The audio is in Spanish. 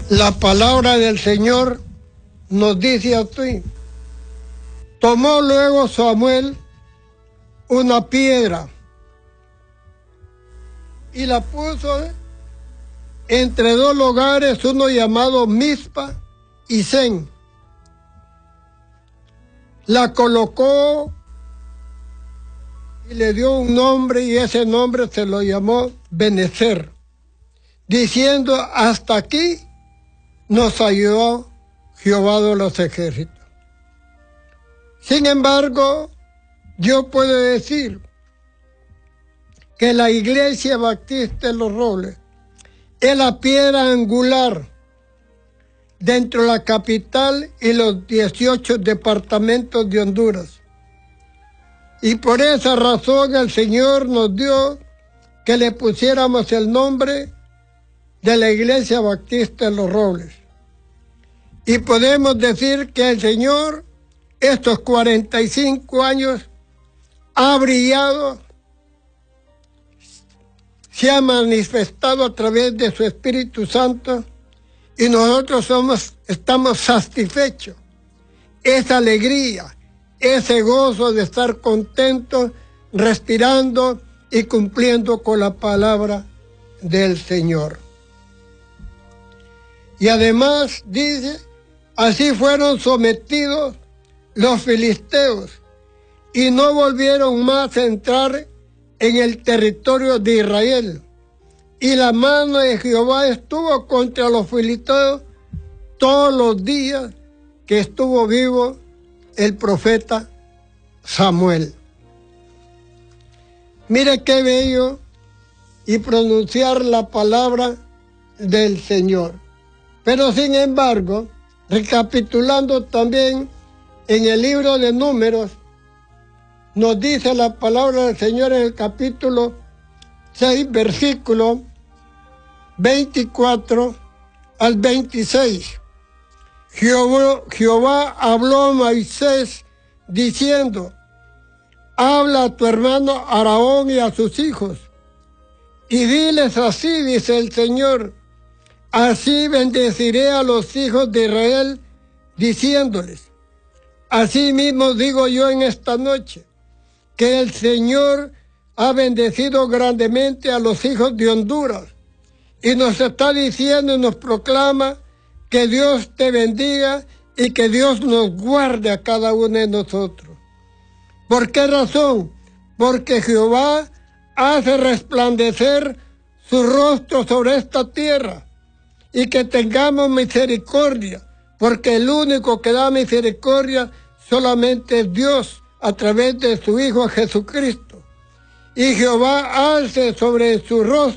La palabra del Señor nos dice así: tomó luego Samuel una piedra y la puso entre dos lugares, uno llamado Mizpa y Sen. La colocó y le dio un nombre, y ese nombre se lo llamó Benecer, diciendo: hasta aquí nos ayudó Jehová de los ejércitos. Sin embargo, yo puedo decir que la Iglesia Bautista de los Robles es la piedra angular dentro de la capital y los 18 departamentos de Honduras. Y por esa razón el Señor nos dio que le pusiéramos el nombre de la Iglesia Bautista de los Robles. Y podemos decir que el Señor, estos 45 años, ha brillado, se ha manifestado a través de su Espíritu Santo, y nosotros estamos satisfechos. Esa alegría, ese gozo de estar contentos, respirando y cumpliendo con la palabra del Señor. Y además dice: así fueron sometidos los filisteos y no volvieron más a entrar en el territorio de Israel. Y la mano de Jehová estuvo contra los filisteos todos los días que estuvo vivo el profeta Samuel. Mire qué bello y pronunciar la palabra del Señor. Pero sin embargo, recapitulando también en el libro de Números, nos dice la palabra del Señor en el capítulo 6, versículo 24 al 26. Jehová habló a Moisés diciendo: habla a tu hermano Aarón y a sus hijos, y diles así, dice el Señor: así bendeciré a los hijos de Israel, diciéndoles: así mismo digo yo en esta noche, que el Señor ha bendecido grandemente a los hijos de Honduras, y nos está diciendo y nos proclama que Dios te bendiga y que Dios nos guarde a cada uno de nosotros. ¿Por qué razón? Porque Jehová hace resplandecer su rostro sobre esta tierra, y que tengamos misericordia, porque el único que da misericordia solamente es Dios, a través de su Hijo Jesucristo. Y Jehová hace sobre su rostro